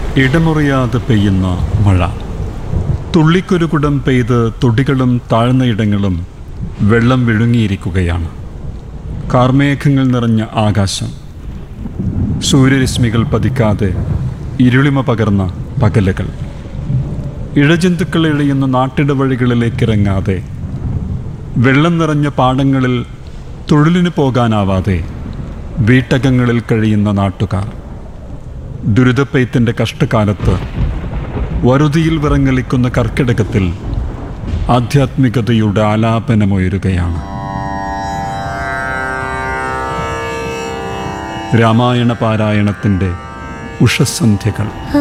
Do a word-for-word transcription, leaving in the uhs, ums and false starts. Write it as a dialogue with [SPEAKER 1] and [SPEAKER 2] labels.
[SPEAKER 1] ഇടമുറിയാതെ പെയ്യുന്ന മഴ. തുള്ളിക്കൊരുകുടം പെയ്ത് തൊടികളും താഴ്ന്നയിടങ്ങളും വെള്ളം വിഴുങ്ങിയിരിക്കുകയാണ്. കാർമേഘങ്ങൾ നിറഞ്ഞ ആകാശം, സൂര്യരശ്മികൾ പതിക്കാതെ ഇരുളിമ പകർന്ന പകലുകൾ, ഇഴജന്തുക്കൾ എഴിയുന്ന നാട്ടിടവഴികളിലേക്കിറങ്ങാതെ, വെള്ളം നിറഞ്ഞ പാടങ്ങളിൽ തൊഴിലിന് പോകാനാവാതെ വീട്ടകങ്ങളിൽ കഴിയുന്ന നാട്ടുകാർ, ദുരിതപ്പെയ്ത്തിൻ്റെ കഷ്ടകാലത്ത് വറുതിയിൽ വിറങ്ങലിക്കുന്ന കർക്കിടകത്തിൽ ആധ്യാത്മികതയുടെ ആലാപനമുയരുകയാണ്. രാമായണ പാരായണത്തിൻ്റെ ഉഷസന്ധ്യകൾ.